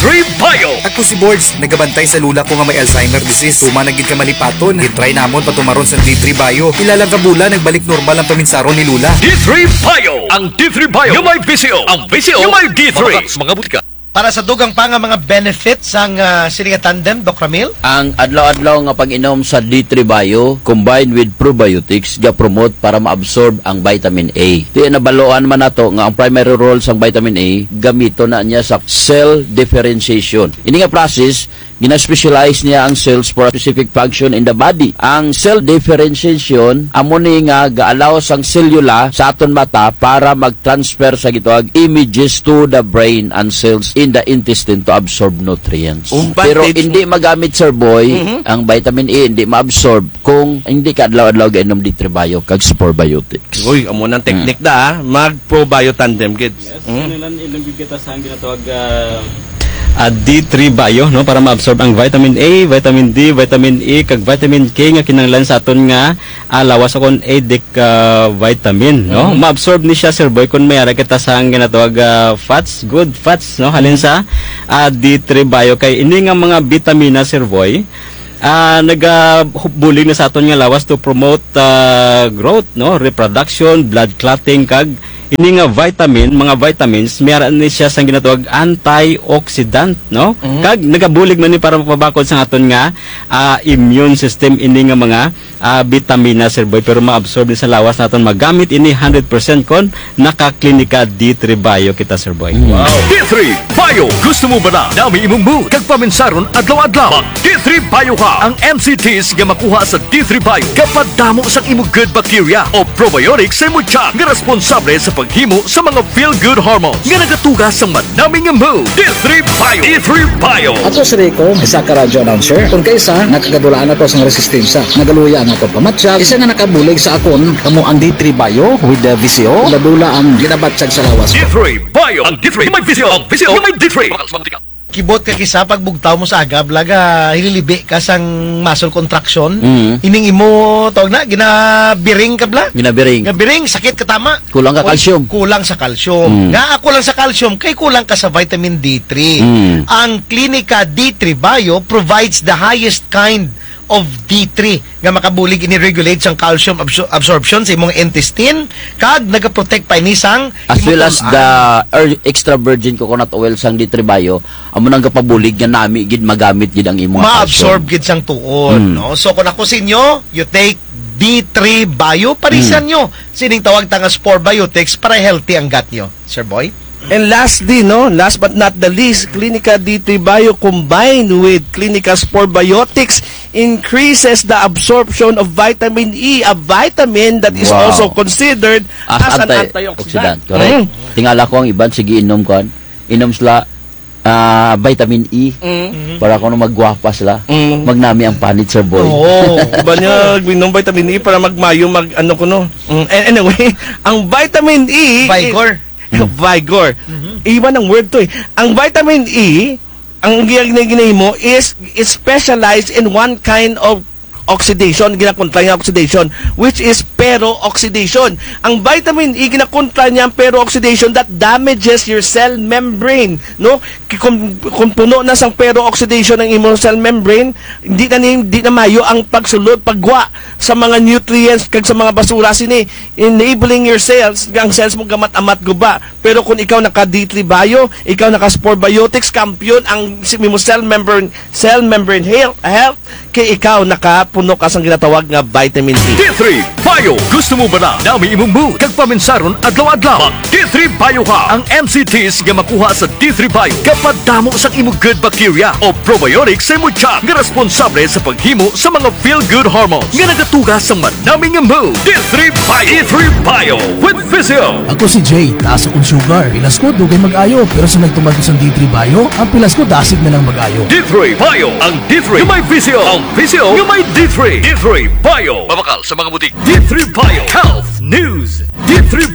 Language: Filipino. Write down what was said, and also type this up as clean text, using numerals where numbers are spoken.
D3 Bio. Ako si Boards, nagabantay sa lula ko nga may Alzheimer disease. Tuma na gid ka malipaton. Gitry namon patumaron sa D3 Bio. Ilalang kabula nagbalik normal ang paminsaron ni lula. D3 Bio. Ang D3 Bio yung may VCO. Ang VCO yung may D3. Mga butika. Para sa dugang pa nga mga benefits ang sininga tandem, Doc Ramil? Ang adlaw-adlaw nga pag-inom sa D3 Bio combined with probiotics ga-promote para ma-absorb ang vitamin A. Di nabaloan man nato nga ang primary role sang vitamin A gamito na niya sa cell differentiation. Ini nga process gina-specialize niya ang cells for a specific function in the body. Ang cell differentiation amo ni nga ga-allow sang selula sa aton mata para mag-transfer sa gitawag images to the brain and cells in the intestine to absorb nutrients. Pero hindi magamit, Sir Boy, ang vitamin A hindi ma-absorb kung hindi ka adlaw-adlaw gainom D3 Bio kag sa probiotics. Uy, amo nang teknik da mag-probio tandem kids. Yes, kanilang ilang kita sa aming natawag D3 Bio, no, para ma-absorb ang vitamin A, vitamin D, vitamin E, kag vitamin K nga kinahanglan sa aton nga lawas akon adic vitamin, no. Ma-absorb ni siya, Sir Boy, kung mayara kita sa ang ginatawag fats, good fats, no, halin sa D3 Bio kay ini nga mga vitamina, Sir Boy, nagabulig na sa aton nga lawas to promote growth, no, reproduction, blood clotting, kag ini nga mga vitamins, mayroon ni siya sang ginatawag antioxidant, no? Kag nagabulig man ni para mapabakod sa aton nga immune system ini nga mga vitamina, Sir Boy, pero ma-absorb ni sa lawas naton magamit ini 100% kon naka-klinika D3 Bio kita, Sir Boy. Wow. D3 Bio. Gusto mo ba na nami imong mood kag paminsaron adlaw-adlaw? Mag D3 Bio ka. Ang MCTs nga makuha sa D3 Bio kapag damo sa imong good bacteria o probiotics sa imong tiyan nga responsable sa paghimo sa mga feel-good hormones nga nagatugas sa manaming mood. D3 Bio. D3 Bio. Ato si Rico, isa ka radio announcer. Kung kaysa, nakagadulaan ako sa resistensya. Nagaluya ang ako pamatsyag. Isa nga nakabulig sa akon, kamo ang D3 Bio with the VCO. Ladula ang ginabatsyag sa lawas. D3 Bio. Ang D3 may VCO. Ang VCO may D3. Kibot ka kisa pag bugtaw mo sa agab laga hililibi ka sang muscle contraction. Ining imo tawag na ginabiring ka bla? Ginabiring sakit ka tama. Kulang ka calcium. Kulang sa calcium. Nga kulang sa calcium kay kulang ka sa vitamin D3. Ang Klinika D3 Bio provides the highest kind of D3 nga makabulig ini-regulate sang calcium absorption sa imong intestine kag nagaprotect pa ini sang as well as the extra virgin coconut oil sang D3 Bio amo nang gapabulig nga nami gid magamit gid ang imong ma-absorb gid sang tuod, no? So kung ako sa inyo, you take D3 Bio, parisan nyo sining tawag tanga Spore Biotics para healthy ang gut nyo, Sir Boy. And lastly, no, last but not the least, Klinika D3 Bio combined with Klinika Spore Biotics increases the absorption of vitamin E, a vitamin that is also considered as an antioxidant. Correct. Tingala ko ang iban, sige inom sila vitamin E para kung magwapa sila, magnami ang panit, Sir Boy. Banya ginom vitamin E para magmayo anyway, ang vitamin E Vigor. Iba ng word to eh. Ang vitamin E, ang ginaginayin mo is specialized in one kind of oxidation, ginakontra niya oxidation, which is peroxidation. Ang vitamin E, ginakontra niya ang peroxidation that damages your cell membrane, no? Kung puno na sang peroxidation ng imong cell membrane, hindi na mayo ang pagsulod, pagwa sa mga nutrients kag sa mga basura sini, enabling your cells, ang cells mo gamat-amat guba. Pero kung ikaw naka D3 Bio, ikaw naka Spore Biotics, champion ang imong cell membrane health, kay ikaw nakapuno ka sang ginatawag nga vitamin E. D3 Bio. Gusto mo ba na nami imong mood kag paminsaron adlaw-adlaw? Mag D3 Bio ka. Ang MCTs nga makuha sa D3 Bio kapag damo sa imong good bacteria o probiotics sa imong tiyan nga responsable sa paghimo sa mga feel-good hormones nga nagatugas sa manaming mood. D3 Bio. D3 Bio with Physio. Ako si Jay, taas akong sugar. Pilas ko, dugay mag-ayo. Pero sa nagtumag sa D3 Bio, ang pilas ko dasig na lang mag-ayo. D3 Bio. Ang D3 yung may Physio. Ang Physio yung may D3. D3 Bio. Mabakal sa mga butik. D3 Bio. Health News. D3